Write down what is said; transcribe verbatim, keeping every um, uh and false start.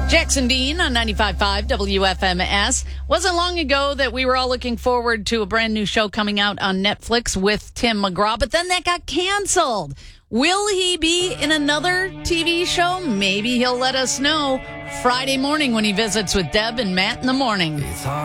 Jackson Dean on ninety-five point five W F M S. Wasn't long ago that we were all looking forward to a brand new show coming out on Netflix with Tim McGraw, but then that got canceled. Will he be in another T V show? Maybe he'll let us know Friday morning when he visits with Deb and Matt in the morning.